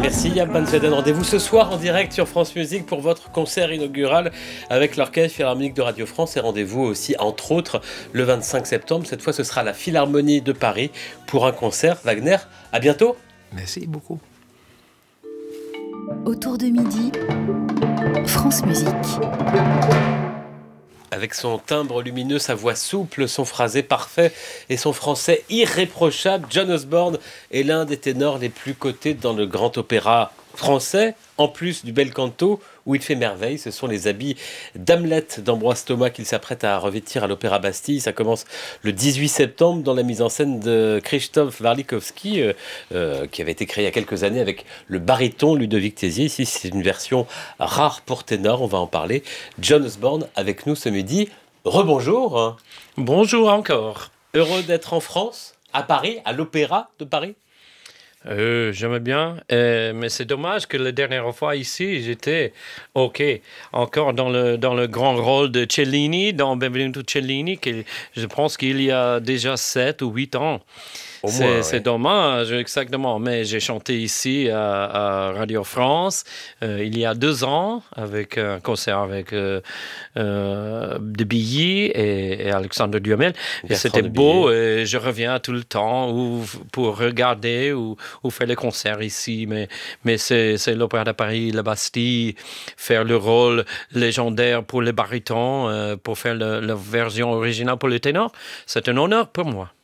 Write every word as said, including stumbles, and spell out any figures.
Merci Yann Van Zweden. Rendez-vous ce soir en direct sur France Musique pour votre concert inaugural avec l'Orchestre Philharmonique de Radio France et rendez-vous aussi entre autres le vingt-cinq septembre. Cette fois ce sera la Philharmonie de Paris pour un concert. Wagner, à bientôt. Merci beaucoup. Autour de midi, France Musique. Avec son timbre lumineux, sa voix souple, son phrasé parfait et son français irréprochable, John Osborne est l'un des ténors les plus cotés dans le grand opéra français, en plus du bel canto où il fait merveille. Ce sont les habits d'Hamlet d'Ambroise Thomas qu'il s'apprête à revêtir à l'Opéra Bastille. Ça commence le dix-huit septembre dans la mise en scène de Krzysztof Warlikowski, euh, euh, qui avait été créé il y a quelques années avec le baryton Ludovic Tézier. Ici, c'est une version rare pour ténor, on va en parler. John Osborne avec nous ce midi. Rebonjour. Bonjour encore. Heureux d'être en France, à Paris, à l'Opéra de Paris. Euh, j'aimais bien, euh, mais c'est dommage que la dernière fois ici, j'étais, ok, encore dans le, dans le grand rôle de Cellini, dans Benvenuto Cellini, qui, je pense qu'il y a déjà sept ou huit ans. Au C'est, moins, ouais. c'est dommage, exactement. Mais j'ai chanté ici à, à Radio France euh, il y a deux ans avec un concert avec euh, euh, de Billy et, et Alexandre Duhamel. Et c'était beau et je reviens tout le temps ou, pour regarder ou, ou faire les concerts ici. Mais, mais c'est, c'est l'Opéra de Paris, la Bastille, faire le rôle légendaire pour les barytons, euh, pour faire le, la version originale pour les ténors. C'est un honneur pour moi.